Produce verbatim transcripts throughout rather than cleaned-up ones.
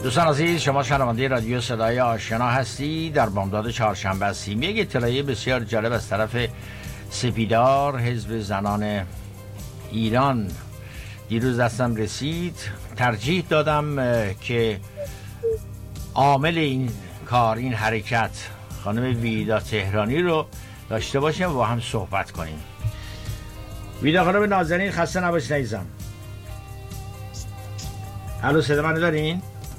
دوستان عزیز، شما شنونده رادیو صدای آشنا هستی. در بامداد چهارشنبه هستیم. یک اطلاعیه بسیار جالب از طرف سپیدار، حزب زنان ایران، دیروز دستم رسید. ترجیح دادم که عامل این کار، این حرکت، خانم ویدا تهرانی رو داشته باشیم و با هم صحبت کنیم. ویدا خانم نازنین، خسته نباشید عزیزم. الو، صدا منو دارین؟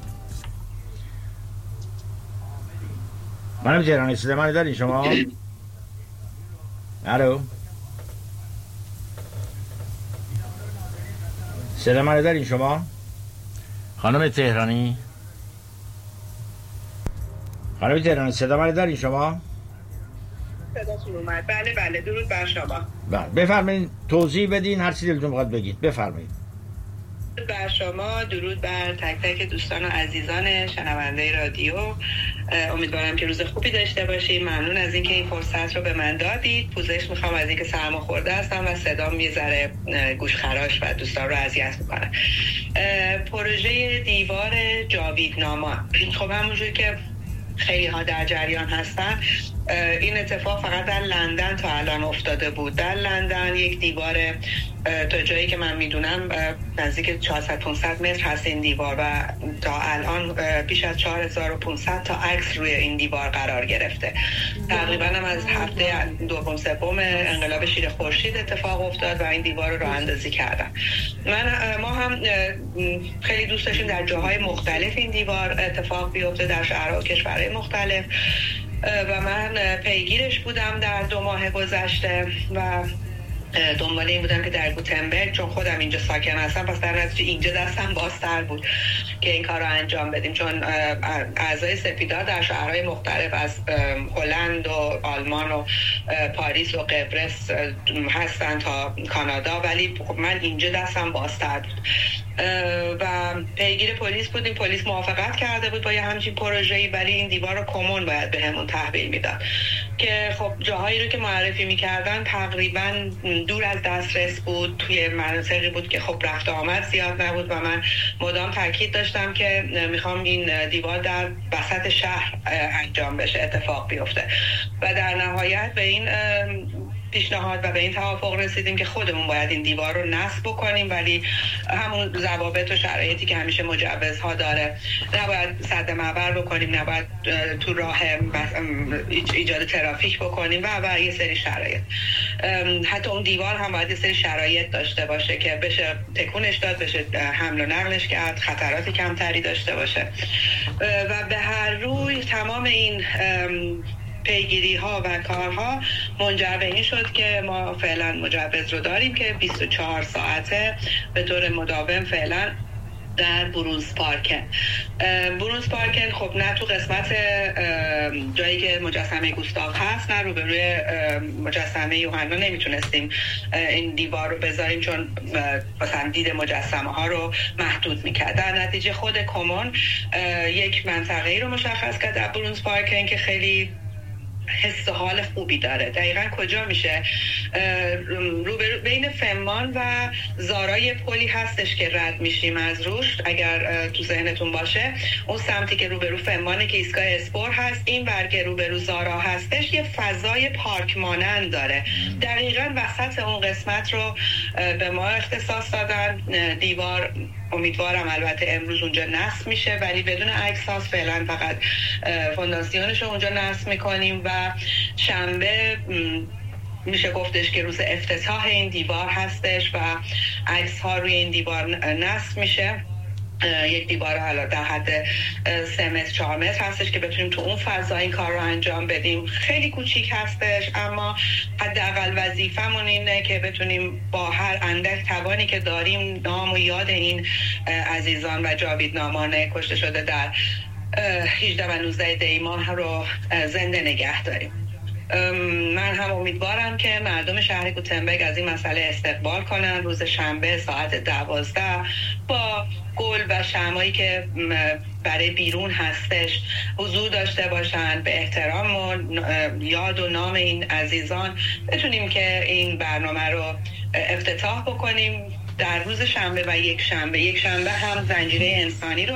خانم تهرانی، صدا منو دارین شما؟ الو، صدا منو دارین شما؟ خانم تهرانی، خانم تهرانی، صدا منو دارین شما؟ صداتون اومد. بله بله، درود بر شما. بله، بفرمایید توضیح بدین، هر چی دلتون بخواد بگید بفرمایید. درود بر شما، درود بر تک تک دوستان و عزیزان شنونده رادیو. امیدوارم که روز خوبی داشته باشید. ممنون از اینکه این فرصت رو به من دادید. پوزش میخوام از اینکه سرما خورده هستم و صدام یه ذره گوشخراش و دوستان رو اذیت میکنه. پروژه دیوار جاویدنامان، خب همونجوری که خیلی ها در جریان هستن، این اتفاق فقط در لندن تا الان افتاده بود. در لندن یک دیوار تا جایی که من میدونم نزدیک چهارصد پانصد متر هست این دیوار و تا الان بیش از چهار هزار و پانصد تا عکس روی این دیوار قرار گرفته. تقریبا هم از هفته دوم سوم انقلاب شیر خورشید اتفاق افتاد و این دیوار رو راه اندازی کردن. من ما هم خیلی دوست داشتیم در جاهای مختلف این دیوار اتفاق بیفته، در شهرها و کشورهای مختلف، و من پیگیرش بودم در دو ماه گذشته و دنبال این بودم که در گوتنبرگ، چون خودم اینجا ساکن هستم، پس در نتیجه اینجا دستم بازتر بود که این کار رو انجام بدیم، چون اعضای سپیدار در شهرهای مختلف از هلند و آلمان و پاریس و قبرس هستن تا کانادا، ولی من اینجا دستم بازتر بود و پیگیر پلیس بودیم. پلیس موافقت کرده بود با یه همچین پروژه‌ای، ولی این دیوار رو کمون باید به همون تحویل میداد که خب جاهایی رو که معرفی میکردن تقریبا دور از دسترس بود، توی مناطقی بود که خب رفت آمد زیاد نبود و من مدام تاکید داشتم که میخوام این دیوار در وسط شهر انجام بشه، اتفاق بیفته و در نهایت به این پیشنهاد و به این توافق رسیدیم که خودمون باید این دیوار رو نصب بکنیم، ولی همون ضوابط و شرایطی که همیشه مجوزها داره، نباید سد معبر بکنیم، نباید تو راه ایجاد ترافیک بکنیم و و یه سری شرایط. حتی اون دیوار هم باید یه سری شرایط داشته باشه که بشه تکونش داد، بشه حمل و نقلش کرد، خطرات کمتری داشته باشه و به هر روی تمام این پیگیری ها و کارها منجر به این شد که ما فعلا مجوز رو داریم که بیست و چهار ساعته به طور مداوم فعلا در برونز پارکن. برونز پارکن خب نه تو قسمت جایی که مجسمه گوستاو هست، نه روبروی مجسمه یوحنا نمیتونستیم این دیوار رو بذاریم، چون مثلا دید مجسمه ها رو محدود میکرد. در نتیجه خود کمون یک منطقه‌ای رو مشخص کرد در برونز پارکن که خیلی حس و حال خوبی داره. دقیقا کجا میشه؟ روبرو بین فمان و زارای پلی هستش که رد میشیم از روش، اگر تو ذهنتون باشه اون سمتی که روبرو فمانه که ایستگاه اسپور هست، این برگه روبرو زارا هستش، یه فضای پارک مانند داره. دقیقا وسط اون قسمت رو به ما اختصاص دادن. دیوار امیدوارم البته امروز اونجا نصب میشه، ولی بدون عکس هاست، فعلا فقط فونداسیونش رو اونجا نصب میکنیم و شنبه میشه گفتش که روز افتتاح این دیوار هستش و عکس ها روی این دیوار نصب میشه. یک دیوار حالا در حد سه متر چهار متر هستش که بتونیم تو اون فضا این کار رو انجام بدیم. خیلی کوچیک هستش، اما حداقل وظیفمون اینه که بتونیم با هر اندک توانی که داریم نام و یاد این عزیزان و جاویدنامان کشته شده در هجده و نوزده دی ماه رو زنده نگه داریم. من هم امیدوارم که مردم شهر گوتنبرگ از این مسئله استقبال کنن. روز شنبه ساعت دوازده با گل و شمعایی که برای بیرون هستش حضور داشته باشن، به احترام و یاد و نام این عزیزان بتونیم که این برنامه رو افتتاح بکنیم در روز شنبه و یک شنبه. یک شنبه هم زنجیره انسانی رو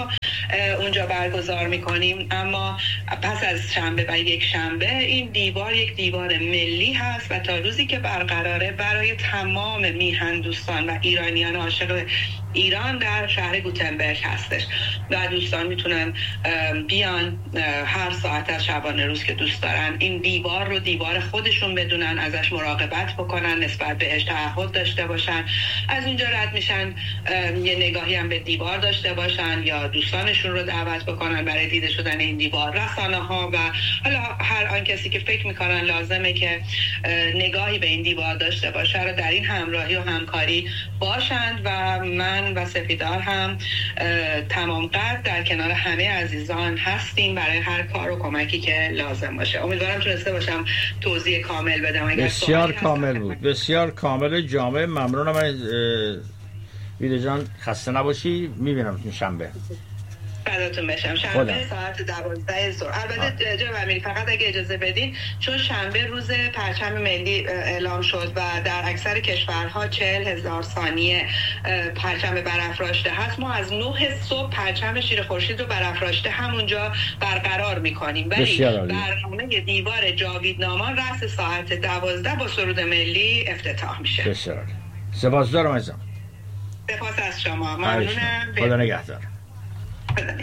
اونجا برگزار میکنیم. اما پس از شنبه و یک شنبه این دیوار یک دیوار ملی هست و تا روزی که برقراره برای تمام میهن دوستان و ایرانیان عاشق ایران در شهر گوتنبرگ هستش و دوستان میتونن بیان هر ساعت از شبانه روز که دوست دارن این دیوار رو دیوار خودشون بدونن، ازش مراقبت بکنن، نسبت بهش تعهد داشته باشن. از اونجا رد میشن یه نگاهی هم به دیوار داشته باشن یا دوستانشون رو دعوت بکنن برای دیده شدن این دیوار. رسانه ها و حالا هر آن کسی که فکر میکنن لازمه که نگاهی به این دیوار داشته باشه رو در این همراهی و همکاری باشند و من و سپیدار هم تمام قد در کنار همه عزیزان هستیم برای هر کار و کمکی که لازم باشه. امیدوارم تونسته باشم توضیح کامل بدم. بسیار کامل بود، بسیار کامل، جامع. ممنونم. ویده جان خسته نباشی، میبینم این شنبه. فداتون بشم. شنبه ساعت دوازده ظهر. البته جناب امیری فقط اگه اجازه بدین، چون شنبه روز پرچم ملی اعلام شد و در اکثر کشورها چهل هزار ثانیه پرچم برافراشته هست، ما از نه صبح پرچم شیر خورشید رو برافراشته همونجا برقرار میکنیم، ولی برنامه دیوار جاویدنامان رأس ساعت دوازده با سرود ملی افتتاح میشه. بسیار سپاسگزارم عزیزم. سپاس از شما. ممنونم. خدا نگهدار.